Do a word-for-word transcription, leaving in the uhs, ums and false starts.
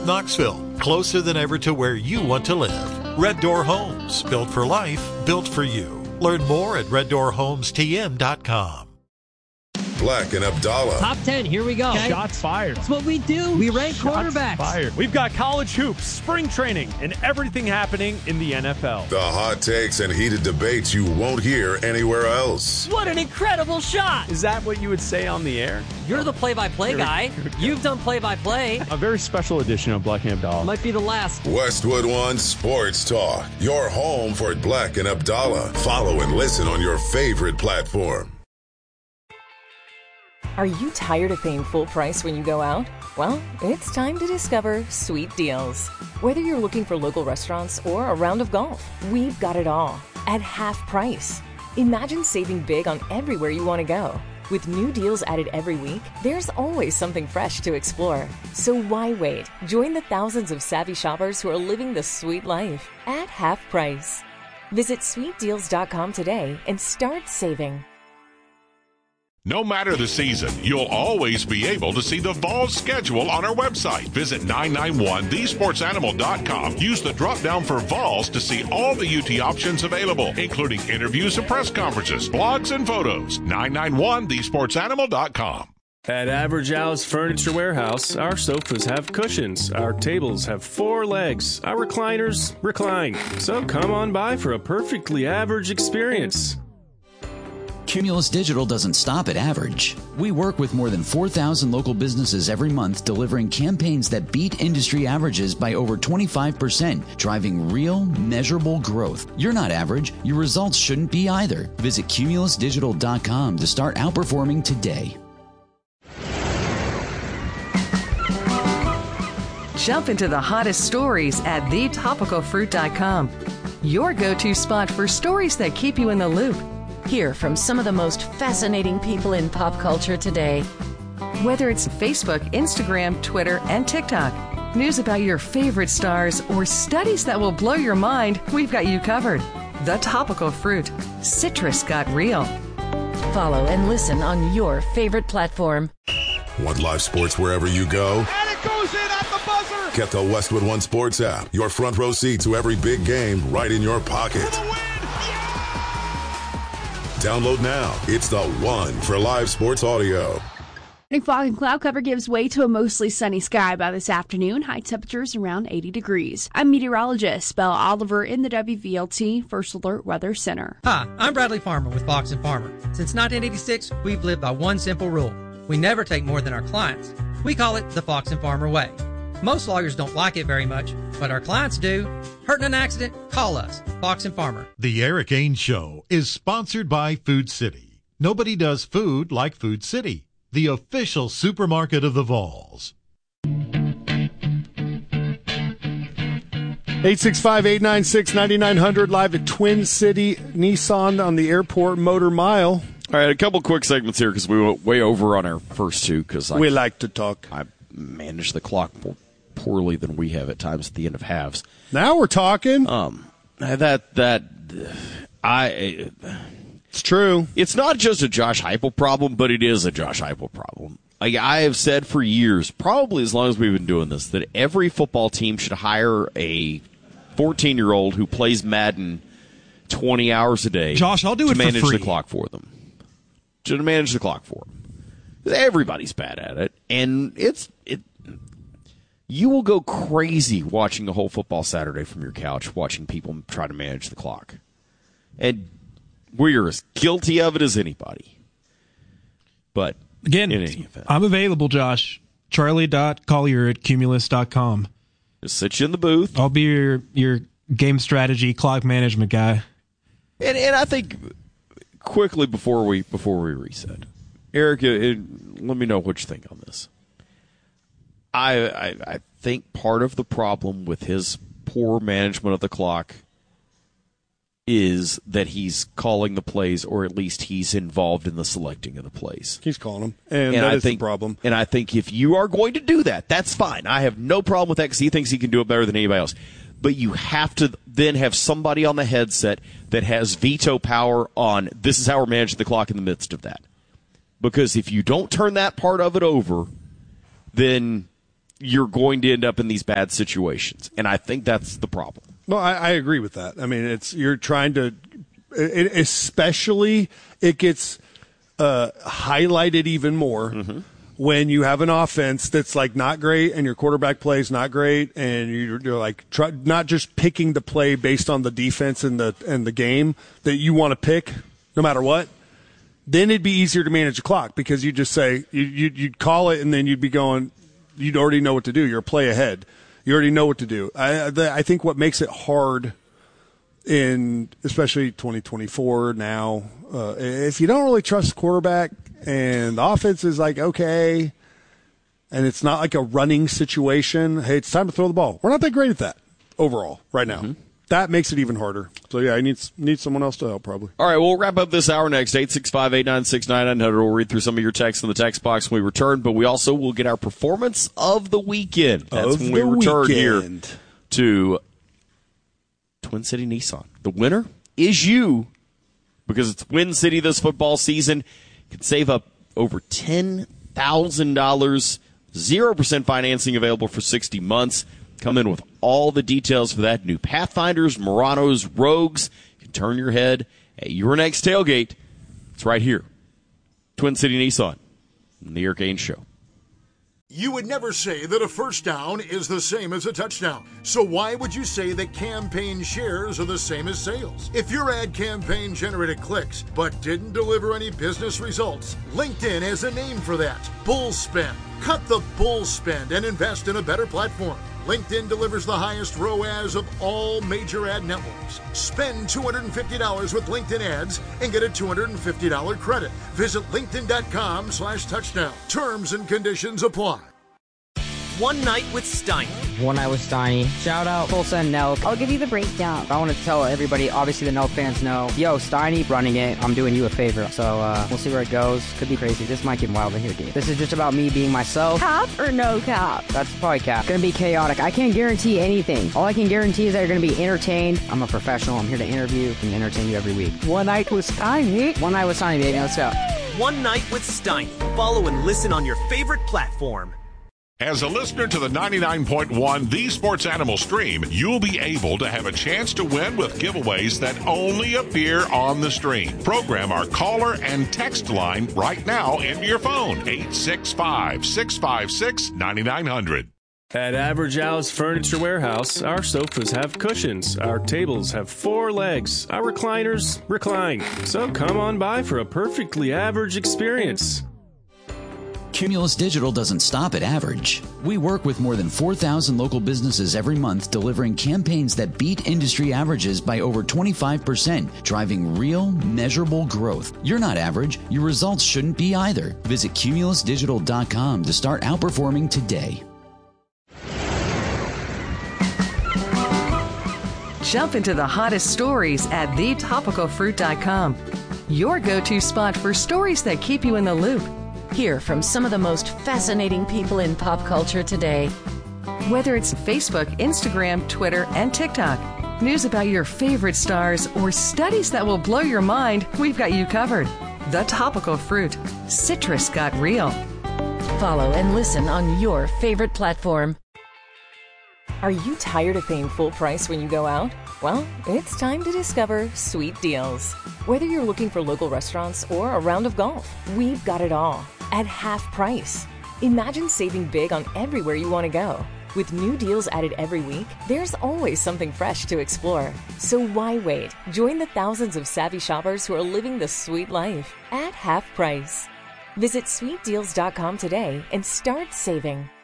Knoxville, closer than ever to where you want to live. Red Door Homes, built for life, built for you. Learn more at red door homes t m dot com. Black and Abdallah. Top ten, here we go. Okay. Shots fired. That's what we do. We rank Shots quarterbacks. Fired. We've got college hoops, spring training, and everything happening in the N F L. The hot takes and heated debates you won't hear anywhere else. What an incredible shot. Is that what you would say on the air? You're the play-by-play guy. You've done play-by-play. A very special edition of Black and Abdallah. Might be the last. Westwood One Sports Talk. Your home for Black and Abdallah. Follow and listen on your favorite platform. Are you tired of paying full price when you go out? Well, it's time to discover Sweet Deals. Whether you're looking for local restaurants or a round of golf, we've got it all at half price. Imagine saving big on everywhere you want to go. With new deals added every week, there's always something fresh to explore. So why wait? Join the thousands of savvy shoppers who are living the sweet life at half price. Visit sweet deals dot com today and start saving. No matter the season, you'll always be able to see the Vols schedule on our website. Visit nine nine one the sports animal dot com. Use the drop-down for Vols to see all the U T options available, including interviews and press conferences, blogs, and photos. nine nine one the sports animal dot com. At Average Al's Furniture Warehouse, our sofas have cushions, our tables have four legs, our recliners recline. So come on by for a perfectly average experience. Cumulus Digital doesn't stop at average. We work with more than four thousand local businesses every month, delivering campaigns that beat industry averages by over twenty-five percent, driving real, measurable growth. You're not average. Your results shouldn't be either. Visit cumulus digital dot com to start outperforming today. Jump into the hottest stories at the topical fruit dot com. Your go-to spot for stories that keep you in the loop. Hear from some of the most fascinating people in pop culture today. Whether it's Facebook, Instagram, Twitter, and TikTok, news about your favorite stars, or studies that will blow your mind, we've got you covered. The Topical Fruit. Citrus got real. Follow and listen on your favorite platform. Want live sports wherever you go? And it goes in at the buzzer! Get the Westwood One Sports app. Your front row seat to every big game right in your pocket. Download now. It's the one for live sports audio. Fog and cloud cover gives way to a mostly sunny sky by this afternoon. High temperatures around eighty degrees. I'm meteorologist Belle Oliver in the W V L T First Alert Weather Center. Hi, I'm Bradley Farmer with Fox and Farmer. Since nineteen eighty-six, we've lived by one simple rule. We never take more than our clients. We call it the Fox and Farmer way. Most lawyers don't like it very much, but our clients do. Hurt in an accident? Call us, Fox and Farmer. The Eric Ains Show is sponsored by Food City. Nobody does food like Food City, the official supermarket of the Vols. eight six five, eight nine six, nine nine zero zero live at Twin City Nissan on the Airport Motor Mile. All right, a couple quick segments here because we went way over on our first two. Because we like to talk. I manage the clock more poorly than we have at times at the end of halves. Now we're talking. Um, that that I. It's true. It's not just a Josh Heupel problem, but it is a Josh Heupel problem. I, I have said for years, probably as long as we've been doing this, that every football team should hire a fourteen-year-old who plays Madden twenty hours a day. Josh, I'll do to it for manage free. the clock for them. To manage the clock for them. Everybody's bad at it, and it's it. You will go crazy watching a whole football Saturday from your couch, watching people try to manage the clock, and we're as guilty of it as anybody. But again, in any event, I'm available, Josh. Charlie dot Collier at Cumulus dot com. Just sit you in the booth. I'll be your your game strategy clock management guy. And and I think quickly before we before we reset, Eric, it, it, let me know what you think on this. I, I I think part of the problem with his poor management of the clock is that he's calling the plays, or at least he's involved in the selecting of the plays. He's calling them, and, and that I is think, the problem. And I think if you are going to do that, that's fine. I have no problem with that because he thinks he can do it better than anybody else. But you have to then have somebody on the headset that has veto power on this is how we're managing the clock in the midst of that. Because if you don't turn that part of it over, then you're going to end up in these bad situations. And I think that's the problem. No, I, I agree with that. I mean, it's you're trying to, it, especially it gets uh, highlighted even more mm-hmm. when you have an offense that's like not great and your quarterback plays not great, and you're, you're like try, not just picking the play based on the defense and the and the game that you want to pick, no matter what. Then it'd be easier to manage the clock because you just say you you'd, you'd call it and then you'd be going. You'd already know what to do. You're a play ahead. You already know what to do. I, the, I think what makes it hard in especially twenty twenty-four now, uh, if you don't really trust the quarterback and the offense is like, okay, and it's not like a running situation, hey, it's time to throw the ball. We're not that great at that overall right now. Mm-hmm. That makes it even harder. So, yeah, I need need someone else to help probably. All right, we'll wrap up this hour next. eight six five, eight nine six, nine nine hundred. We'll read through some of your texts in the text box when we return, but we also will get our performance of the weekend. That's of when we the return weekend. here to Twin City Nissan. The winner is you because it's Twin City this football season. You can save up over ten thousand dollars, zero percent financing available for sixty months. Come in with all the details for that. New Pathfinders, Muranos, Rogues. You can turn your head at your next tailgate. It's right here. Twin City Nissan, the Eric Gaines Show. You would never say that a first down is the same as a touchdown. So why would you say that campaign shares are the same as sales? If your ad campaign generated clicks but didn't deliver any business results, LinkedIn has a name for that. Bull spend. Cut the bull spend and invest in a better platform. LinkedIn delivers the highest R O A S of all major ad networks. Spend two hundred fifty dollars with LinkedIn ads and get a two hundred fifty dollars credit. Visit linkedin.com slash touchdown. Terms and conditions apply. One Night with Steiny. One Night with Steiny. Shout out Tulsa and Nelk. I'll give you the breakdown. I want to tell everybody, obviously the Nelk fans know, yo, Steiny running it, I'm doing you a favor. So uh, we'll see where it goes. Could be crazy. This might get wild in here, dude. This is just about me being myself. Cap or no cap? That's probably cap. Gonna be chaotic. I can't guarantee anything. All I can guarantee is that you're gonna be entertained. I'm a professional. I'm here to interview and entertain you every week. One Night with Steiny. One Night with Steiny, baby. Let's go. One Night with Steiny. Follow and listen on your favorite platform. As a listener to the ninety-nine point one The Sports Animal stream, you'll be able to have a chance to win with giveaways that only appear on the stream. Program our caller and text line right now into your phone. eight six five, six five six, nine nine hundred. At Average Al's Furniture Warehouse, our sofas have cushions, our tables have four legs, our recliners recline. So come on by for a perfectly average experience. Cumulus Digital doesn't stop at average. We work with more than four thousand local businesses every month, delivering campaigns that beat industry averages by over twenty-five percent, driving real, measurable growth. You're not average. Your results shouldn't be either. Visit cumulus digital dot com to start outperforming today. Jump into the hottest stories at the topical fruit dot com. Your go-to spot for stories that keep you in the loop. Hear from some of the most fascinating people in pop culture today. Whether it's Facebook, Instagram, Twitter, and TikTok, news about your favorite stars, or studies that will blow your mind, we've got you covered. The Topical Fruit. Citrus got real. Follow and listen on your favorite platform. Are you tired of paying full price when you go out? Well, it's time to discover Sweet Deals. Whether you're looking for local restaurants or a round of golf, we've got it all at half price. Imagine saving big on everywhere you want to go. With new deals added every week, there's always something fresh to explore. So why wait? Join the thousands of savvy shoppers who are living the sweet life at half price. Visit sweet deals dot com today and start saving.